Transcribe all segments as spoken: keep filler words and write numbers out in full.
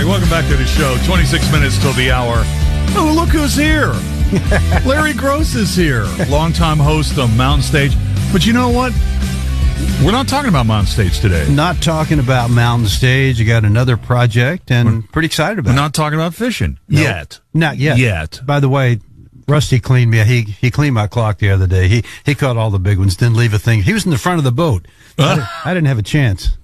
right, welcome back to the show. twenty-six minutes till the hour. Oh, look who's here. Larry Gross is here. Longtime host of Mountain Stage. But you know what? We're not talking about Mountain Stage today. Not talking about Mountain Stage. You got another project, and we're, pretty excited about we're it. We're not talking about fishing. Nope. Yet. Not yet. Yet. By the way, Rusty cleaned me. He he cleaned my clock the other day. He he caught all the big ones. Didn't leave a thing. He was in the front of the boat. Uh, I, didn't, I didn't have a chance.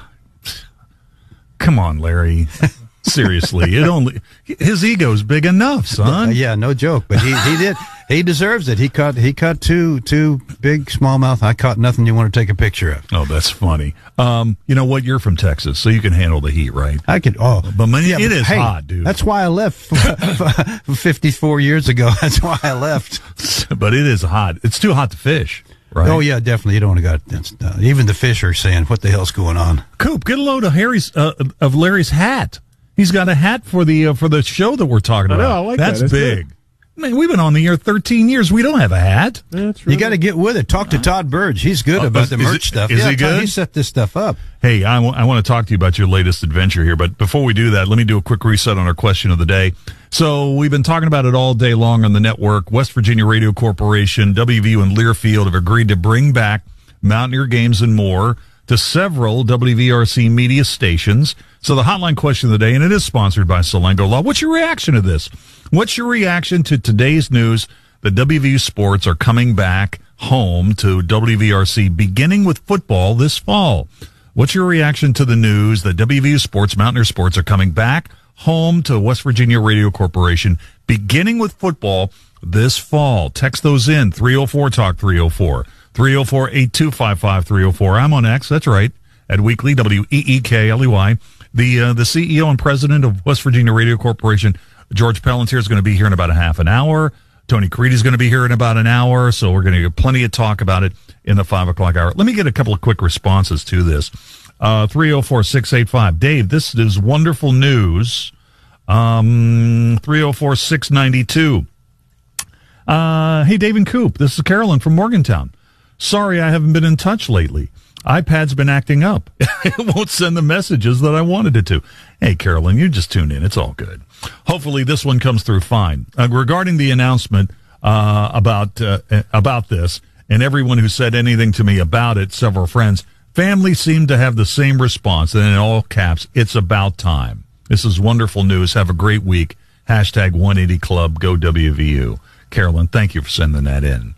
Come on, Larry. Seriously, it only his ego's big enough, son. Uh, yeah, no joke. But he, he did. He deserves it. He caught he caught two two big smallmouth. I caught nothing you want to take a picture of. Oh, that's funny. Um, you know what? You're from Texas, so you can handle the heat, right? I could. Oh, but man, yeah, it but, is hey, hot, dude. That's why I left fifty-four years ago. That's why I left. But it is hot. It's too hot to fish. Right. Oh yeah, definitely. You don't want to go. Uh, even the fish are saying, "What the hell's going on?" Coop, get a load of Harry's uh, of Larry's hat. He's got a hat for the uh, for the show that we're talking about. I know, I like That's that. That's big. Good. Man, we've been on the air thirteen years. We don't have a hat. That's right. You got to get with it. Talk to Todd Burge. He's good uh, about is, the merch it, stuff. Is yeah, he good? Todd, he set this stuff up. Hey, I, w- I want to talk to you about your latest adventure here. But before we do that, let me do a quick reset on our question of the day. So we've been talking about it all day long on the network. West Virginia Radio Corporation, W V U, and Learfield have agreed to bring back Mountaineer games and more to several W V R C media stations. So the hotline question of the day, and it is sponsored by Salengo Law. What's your reaction to this? What's your reaction to today's news that W V U sports are coming back home to W V R C, beginning with football this fall? What's your reaction to the news that W V U sports, Mountaineer sports, are coming back home to West Virginia Radio Corporation, beginning with football this fall? Text those in, three oh four talk three oh four. three oh four, eight two five five, three oh four. I'm on X, that's right, at Weekly, W E E K L E Y. The uh, the C E O and president of West Virginia Radio Corporation, George Palantir, is going to be here in about a half an hour. Tony Creedy is going to be here in about an hour, so we're going to get plenty of talk about it in the five o'clock hour. Let me get a couple of quick responses to this. Uh, three oh four, six eight five. Dave, this is wonderful news. Um, three oh four, six ninety-two. Uh, hey, Dave and Coop, this is Carolyn from Morgantown. Sorry I haven't been in touch lately. iPad's been acting up. It won't send the messages that I wanted it to. Hey, Carolyn, you just tuned in. It's all good. Hopefully this one comes through fine. Uh, regarding the announcement uh, about uh, about this, and everyone who said anything to me about it, several friends, family seemed to have the same response, and in all caps, it's about time. This is wonderful news. Have a great week. Hashtag one eighty Club. Go W V U. Carolyn, thank you for sending that in.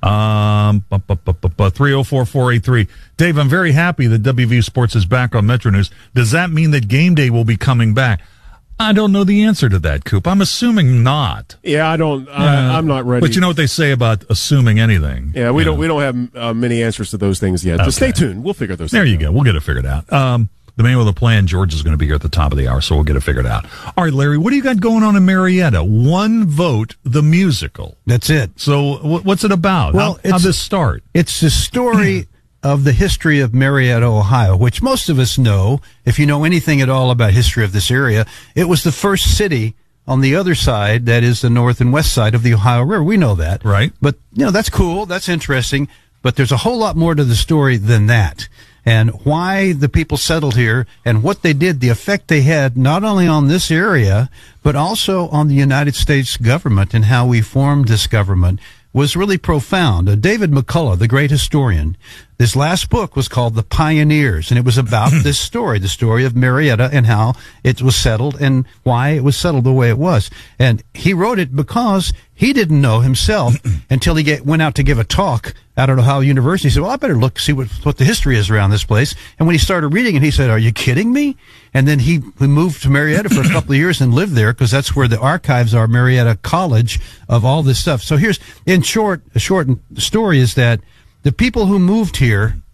Um, three oh four, four eight three. Dave, I'm very happy that W V U Sports is back on Metro News. Does that mean that game day will be coming back? I don't know the answer to that, Coop. I'm assuming not. Yeah, I don't. I, uh, I'm not ready. But you know what they say about assuming anything. Yeah, we you don't. know. We don't have uh, many answers to those things yet. Okay. Just stay tuned. We'll figure those. There things you out. go. We'll get it figured out. Um, the man with a plan, George, is going to be here at the top of the hour, so we'll get it figured out. All right, Larry, what do you got going on in Marietta? One Vote, the musical. That's it. So w- what's it about? Well, How, how'd this start? It's the story of the history of Marietta, Ohio, which most of us know. If you know anything at all about history of this area, it was the first city on the other side, that is the north and west side of the Ohio River. We know that. Right. But, you know, that's cool. That's interesting. But there's a whole lot more to the story than that. And why the people settled here and what they did, the effect they had not only on this area, but also on the United States government and how we formed this government was really profound. Uh, David McCullough, the great historian, his last book was called The Pioneers, and it was about this story, the story of Marietta and how it was settled and why it was settled the way it was. And he wrote it because he didn't know himself until he get, went out to give a talk out at Ohio University. He said, well, I better look, see what, what the history is around this place. And when he started reading it, he said, are you kidding me? And then he, he moved to Marietta for a couple of years and lived there because that's where the archives are, Marietta College, of all this stuff. So here's, in short, a short story is that the people who moved here